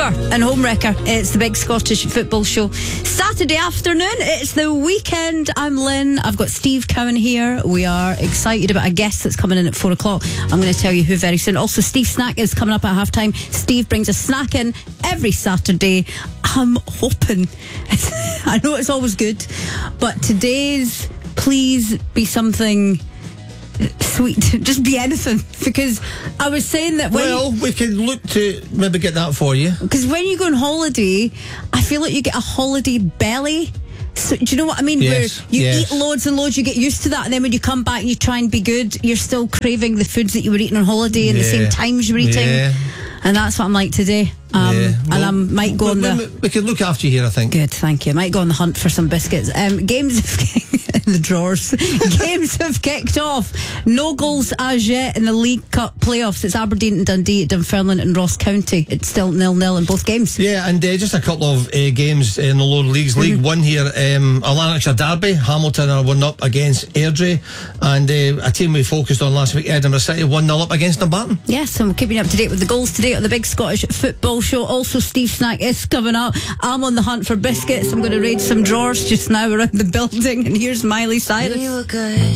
Mover and Homewrecker. It's the Big Scottish Football Show. Saturday afternoon, it's the weekend. I'm Lynn. I've got Steve Cowan here. We are excited about a guest that's coming in at 4 o'clock. I'm going to tell you who very soon. Also, Steve Snack is coming up at halftime. Steve brings a snack in every Saturday. I'm hoping. I know it's always good, but today's please be something sweet. Just be anything, because I was saying that we can look to maybe get that for you, because when you go on holiday, I feel like you get a holiday belly. So, do you know what I mean? Yes, where you eat loads and loads, you get used to that, and then when you come back and you try and be good, you're still craving the foods that you were eating on holiday and the same times you were eating. And that's what I'm like today. And I might go on we can look after you here, I think. Good, thank you. Might go on the hunt for some biscuits. Games in the drawers. Games have kicked off. No goals as yet in the League Cup playoffs. It's Aberdeen and Dundee at Dunfermline and Ross County. It's still 0-0 in both games. Yeah, and just a couple of games in the lower leagues. League One here, a Lanarkshire derby. Hamilton are 1-up against Airdrie, and a team we focused on last week, Edinburgh City, 1-0 up against Dumbarton. Yes, and we're keeping you up to date with the goals today on the Big Scottish Football Show. Also, Steve Snack is coming up. I'm on the hunt for biscuits. I'm going to raid some drawers just now around the building, and here's Miley Cyrus. You were good.